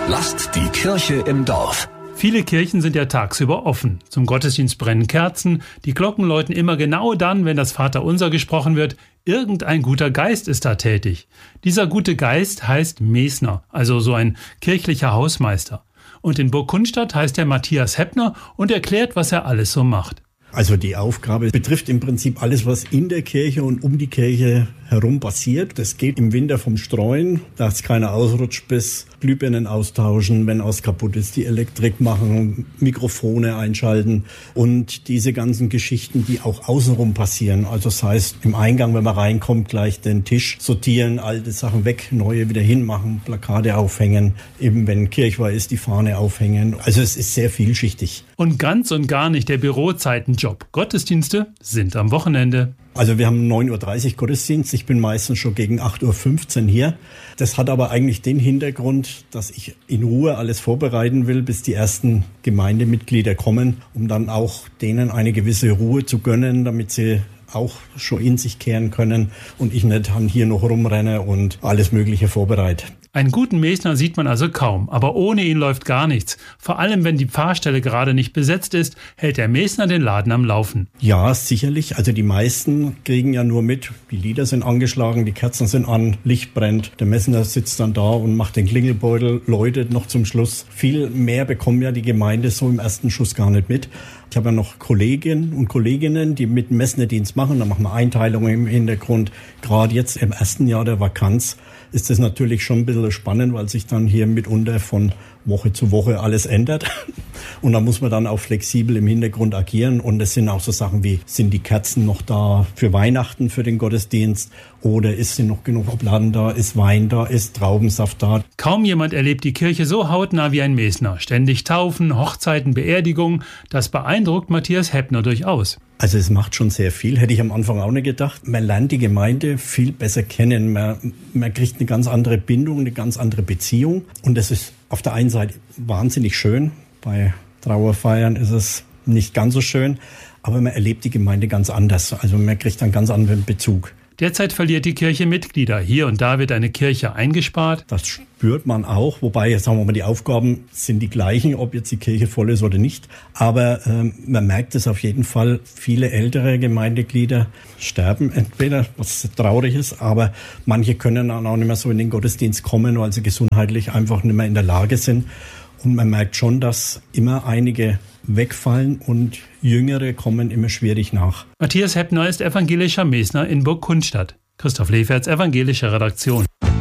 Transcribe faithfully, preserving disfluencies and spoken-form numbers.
Lasst die Kirche im Dorf. Viele Kirchen sind ja tagsüber offen. Zum Gottesdienst brennen Kerzen, die Glocken läuten immer genau dann, wenn das Vaterunser gesprochen wird. Irgendein guter Geist ist da tätig. Dieser gute Geist heißt Mesner, also so ein kirchlicher Hausmeister. Und in Burg Kunstadt heißt er Matthias Heppner und erklärt, was er alles so macht. Also die Aufgabe betrifft im Prinzip alles, was in der Kirche und um die Kirche herum passiert. Das geht im Winter vom Streuen, dass keiner ausrutscht, bis Glühbirnen austauschen, wenn was kaputt ist, die Elektrik machen, Mikrofone einschalten und diese ganzen Geschichten, die auch außenrum passieren. Also das heißt, im Eingang, wenn man reinkommt, gleich den Tisch sortieren, alte Sachen weg, neue wieder hinmachen, Plakate aufhängen, eben wenn Kirchweih ist, die Fahne aufhängen. Also es ist sehr vielschichtig. Und ganz und gar nicht der Bürozeitenjob. Gottesdienste sind am Wochenende. Also wir haben neun Uhr dreißig Gottesdienst. Ich bin meistens schon gegen acht Uhr fünfzehn hier. Das hat aber eigentlich den Hintergrund, dass ich in Ruhe alles vorbereiten will, bis die ersten Gemeindemitglieder kommen, um dann auch denen eine gewisse Ruhe zu gönnen, damit sie auch schon in sich kehren können und ich nicht dann hier noch rumrenne und alles Mögliche vorbereite. Einen guten Mesner sieht man also kaum, aber ohne ihn läuft gar nichts. Vor allem, wenn die Pfarrstelle gerade nicht besetzt ist, hält der Mesner den Laden am Laufen. Ja, sicherlich. Also die meisten kriegen ja nur mit, die Lieder sind angeschlagen, die Kerzen sind an, Licht brennt. Der Mesner sitzt dann da und macht den Klingelbeutel, läutet noch zum Schluss. Viel mehr bekommt ja die Gemeinde so im ersten Schuss gar nicht mit. Ich habe ja noch Kolleginnen und Kolleginnen, die mit dem Messnerdienst machen. Da machen wir Einteilungen im Hintergrund. Gerade jetzt im ersten Jahr der Vakanz ist das natürlich schon ein bisschen spannend, weil sich dann hier mitunter von Woche zu Woche alles ändert. Und da muss man dann auch flexibel im Hintergrund agieren. Und es sind auch so Sachen wie, sind die Kerzen noch da für Weihnachten, für den Gottesdienst? Oder ist noch genug Obladen da? Ist Wein da? Ist Traubensaft da? Kaum jemand erlebt die Kirche so hautnah wie ein Mesner. Ständig Taufen, Hochzeiten, Beerdigungen. Das beeindruckt Matthias Heppner durchaus. Also es macht schon sehr viel, hätte ich am Anfang auch nicht gedacht. Man lernt die Gemeinde viel besser kennen. Man, man kriegt eine ganz andere Bindung, eine ganz andere Beziehung. Und das ist auf der einen Seite wahnsinnig schön. Bei Trauerfeiern ist es nicht ganz so schön. Aber man erlebt die Gemeinde ganz anders. Also man kriegt einen ganz anderen Bezug. Derzeit verliert die Kirche Mitglieder. Hier und da wird eine Kirche eingespart. Das spürt man auch, wobei, jetzt sagen wir mal, die Aufgaben sind die gleichen, ob jetzt die Kirche voll ist oder nicht. Aber ähm, man merkt es auf jeden Fall, viele ältere Gemeindeglieder sterben entweder, was traurig ist, aber manche können dann auch nicht mehr so in den Gottesdienst kommen, weil sie gesundheitlich einfach nicht mehr in der Lage sind. Und man merkt schon, dass immer einige wegfallen und Jüngere kommen immer schwierig nach. Matthias Heppner ist evangelischer Mesner in Burg Kunstadt. Christoph Leferz, evangelische Redaktion.